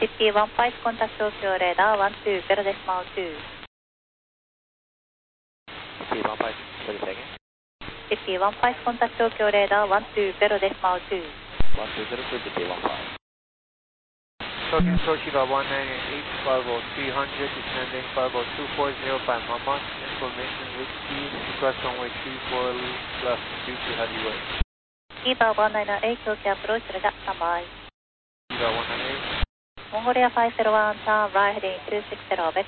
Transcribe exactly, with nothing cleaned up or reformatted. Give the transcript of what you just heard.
fifty-one Pies contact Tokyo radar one two zero decimal two. fifty-one Pies, what is again? fifty-one Pies contact Tokyo radar one two zero decimal two. one two zero two, fifty-one Pies. Tokyo Toshiba one nine eight five oh three hundred, descending five oh two four zero five Mama. Information with speed, request runway three four left, due to heavy wind. Eva one nine eight Tokyo approach, radar standby. Eva one nine eight. Mongolia five zero one, turn right heading two six zero,